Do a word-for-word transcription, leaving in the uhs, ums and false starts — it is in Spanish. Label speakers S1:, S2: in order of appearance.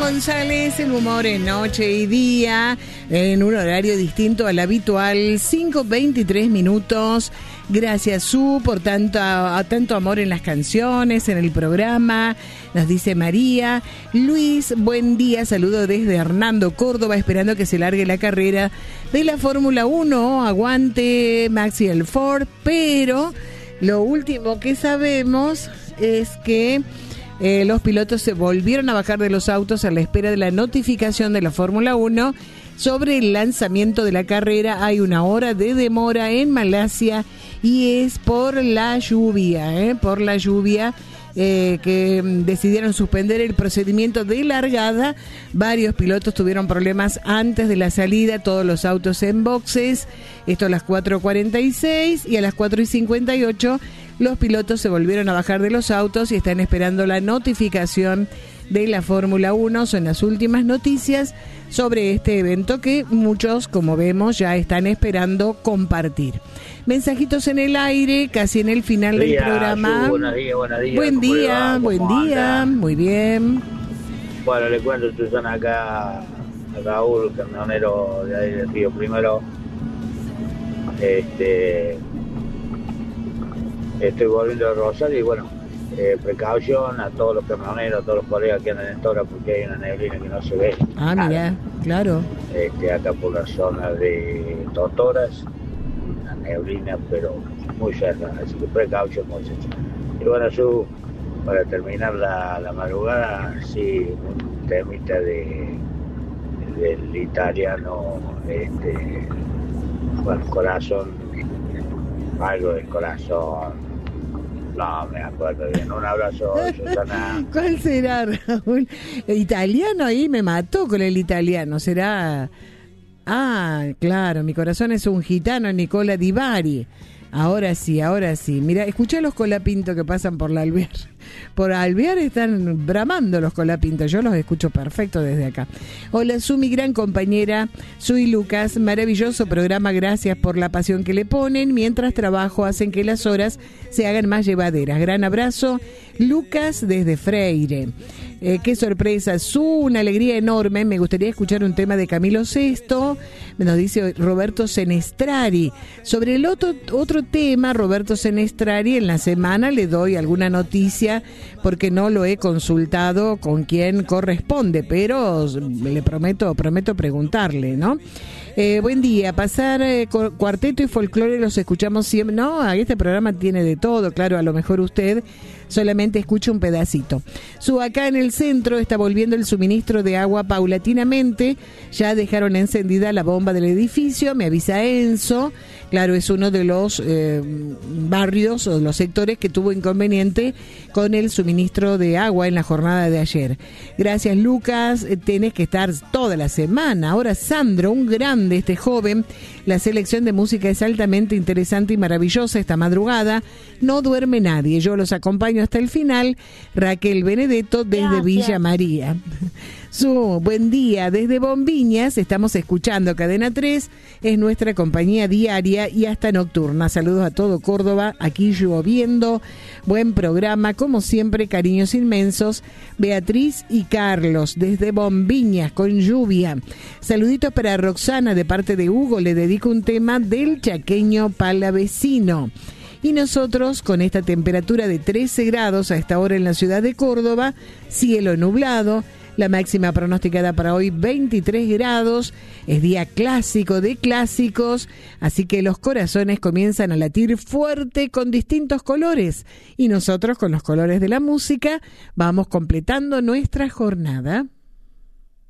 S1: González, el humor en noche y día, en un horario distinto al habitual, cinco veintitrés minutos. Gracias, Su, por tanto, a, tanto amor en las canciones, en el programa, nos dice María. Luis, buen día, saludo desde Hernando, Córdoba, esperando que se largue la carrera de la Fórmula uno, aguante Maxi el Ford, pero lo último que sabemos es que Eh, los pilotos se volvieron a bajar de los autos a la espera de la notificación de la Fórmula uno sobre el lanzamiento de la carrera. Hay una hora de demora en Malasia y es por la lluvia, ¿eh? por la lluvia eh, que decidieron suspender el procedimiento de largada. Varios pilotos tuvieron problemas antes de la salida, todos los autos en boxes, esto a las cuatro cuarenta y seis y a las cuatro y cincuenta y ocho. Los pilotos se volvieron a bajar de los autos y están esperando la notificación de la Fórmula uno. Son las últimas noticias sobre este evento que muchos, como vemos, ya están esperando compartir. Mensajitos en el aire, casi en el final del programa.
S2: Buenos días, buenos días.
S1: Buen día, buen día, muy bien.
S2: Bueno, le cuento, Susana, acá a Raúl, camionero de ahí del Río Primero. Este... Estoy volviendo de Rosario y bueno, eh, precaución a todos los camioneros, a todos los colegas que andan en Tora porque hay una neblina que no se ve.
S1: Ah, mira, claro.
S2: Este, acá por la zona de Totoras, una neblina pero muy cerca, así que precaución muchachos. Y bueno, su, para terminar la, la madrugada, sí, un temita de, del italiano, este, bueno, corazón, algo del corazón. No, me acuerdo bien. Un abrazo, Susana.
S1: ¿Cuál será, Raúl? El italiano ahí me mató con el italiano. ¿Será? Ah, claro, mi corazón es un gitano, Nicola Di Bari. Ahora sí, ahora sí. Mira, escuché a los colapintos que pasan por la Alvear. Por Alvear están bramando los colapintos. Yo los escucho perfecto desde acá. Hola, Su, mi gran compañera. Soy Lucas. Maravilloso programa. Gracias por la pasión que le ponen. Mientras trabajo hacen que las horas se hagan más llevaderas. Gran abrazo. Lucas desde Freire. Eh, qué sorpresa, Su, una alegría enorme. Me gustaría escuchar un tema de Camilo Sesto. Nos dice Roberto Senestrari. Sobre el otro, otro tema, Roberto Senestrari, en la semana le doy alguna noticia porque no lo he consultado con quien corresponde, pero le prometo, prometo preguntarle, ¿no? Eh, buen día, pasar eh, cuarteto y folclore los escuchamos siempre. No, este programa tiene de todo, claro, a lo mejor usted solamente escucha un pedacito. Su, acá en el centro está volviendo el suministro de agua paulatinamente, ya dejaron encendida la bomba del edificio, me avisa Enzo, claro, es uno de los eh, barrios o los sectores que tuvo inconveniente con el suministro de agua en la jornada de ayer. Gracias, Lucas, tenés que estar toda la semana. Ahora Sandro, un grande, este joven, la selección de música es altamente interesante y maravillosa esta madrugada, no duerme nadie, yo los acompaño hasta el final. Raquel Benedetto desde Gracias. Villa María. Su, buen día, desde Bombiñas estamos escuchando Cadena tres, es nuestra compañía diaria y hasta nocturna. Saludos a todo Córdoba, aquí lloviendo, buen programa, como siempre, cariños inmensos. Beatriz y Carlos desde Bombiñas con lluvia. Saluditos para Roxana de parte de Hugo, le dedico un tema del chaqueño palavecino. Y nosotros con esta temperatura de trece grados a esta hora en la ciudad de Córdoba, cielo nublado, la máxima pronosticada para hoy veintitrés grados, es día clásico de clásicos, así que los corazones comienzan a latir fuerte con distintos colores y nosotros con los colores de la música vamos completando nuestra jornada.